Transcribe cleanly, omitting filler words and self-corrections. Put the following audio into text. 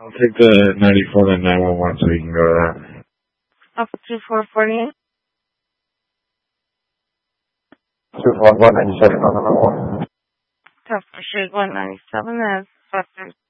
I'll take the 94 and 911 so you can go to that. Alpha 2448. 211 97 on the 1. Tough for Shade 197 as Buster